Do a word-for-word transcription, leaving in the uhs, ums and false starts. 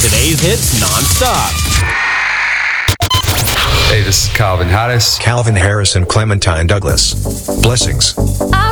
today's hits non-stop. Hey, this is Calvin Harris. Calvin Harris and Clementine Douglas. Blessings. I